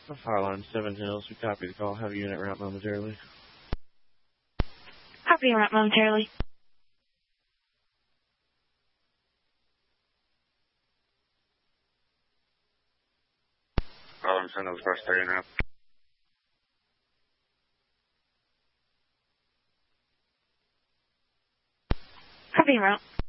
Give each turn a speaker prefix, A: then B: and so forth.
A: Fireline 7 Hills, we copy the call. Have a unit route momentarily.
B: Copy route momentarily.
C: Fireline 7 Hills, cross 30 now.
B: Copy route.